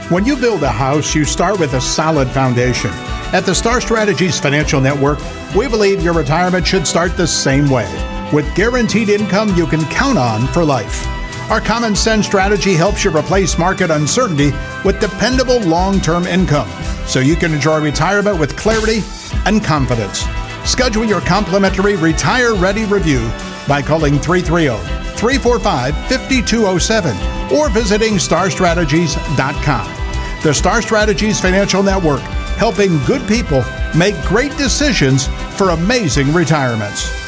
When you build a house, you start with a solid foundation. At the Star Strategies Financial Network, we believe your retirement should start the same way, with guaranteed income you can count on for life. Our common sense strategy helps you replace market uncertainty with dependable long-term income, so you can enjoy retirement with clarity and confidence. Schedule your complimentary Retire Ready review by calling 330-345-5207 or visiting starstrategies.com. The Star Strategies Financial Network, helping good people make great decisions for amazing retirements.